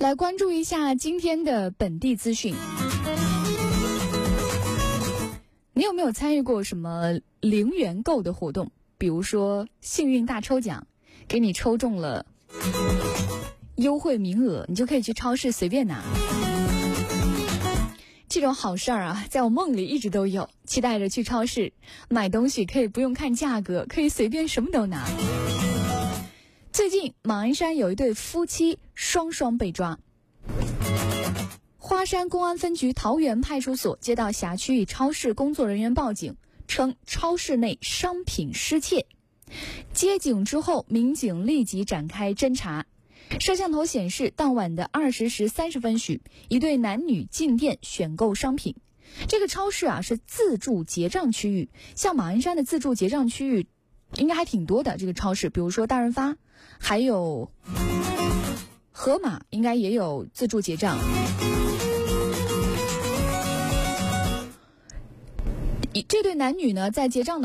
来关注一下今天的本地资讯。你有没有参与过什么零元购的活动？比如说幸运大抽奖，给你抽中了优惠名额，你就可以去超市随便拿。这种好事儿啊，在我梦里一直都有，期待着去超市买东西，可以不用看价格，可以随便什么都拿。最近马鞍山有一对夫妻双双被抓。花山公安分局桃园派出所接到辖区域超市工作人员报警，称超市内商品失窃。接警之后，民警立即展开侦查。摄像头显示，当晚的20时30分许，一对男女进店选购商品。这个超市啊是自助结账区域，像马鞍山的自助结账区域应该还挺多的。这个超市，比如说大润发，还有盒马，应该也有自助结账。这对男女呢，在结账的